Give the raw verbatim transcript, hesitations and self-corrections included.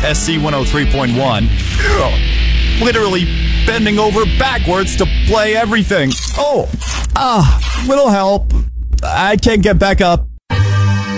S C one oh three point one. Literally bending over backwards to play everything. Oh, ah, little help. I can't get back up.